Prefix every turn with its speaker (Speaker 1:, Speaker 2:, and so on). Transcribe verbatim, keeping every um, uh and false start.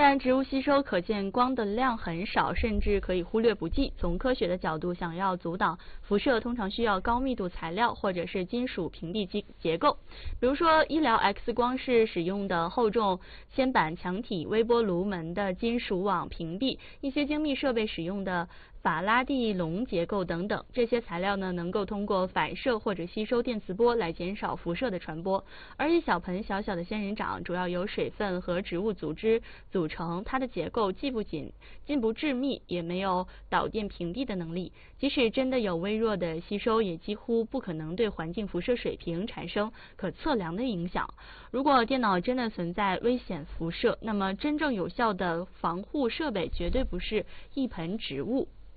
Speaker 1: 然植物吸收可见光的量很少，甚至可以忽略不计。从科学的角度，想要阻挡辐射，通常需要高密度材料或者是金属屏蔽机结构。比如说，医疗 X 光室使用的厚重铅板墙体、微波炉门的金属网屏蔽，一些精密设备使用的法拉第笼结构等等，这些材料呢能够通过反射或者吸收电磁波来减少辐射的传播。而一小盆小小的仙人掌主要由水分和植物组织组成，它的结构既不紧既不致密，也没有导电屏蔽的能力。即使真的有微弱的吸收，也几乎不可能对环境辐射水平产生可测量的影响。如果电脑真的存在危险辐射，那么真正有效的防护设备绝对不是一盆植物。